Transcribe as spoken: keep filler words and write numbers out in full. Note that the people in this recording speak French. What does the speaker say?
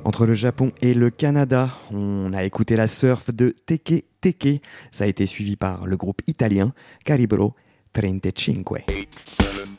Entre le Japon et le Canada, on a écouté la surf de Teke Teke. Ça a été suivi par le groupe italien Calibro trentacinque.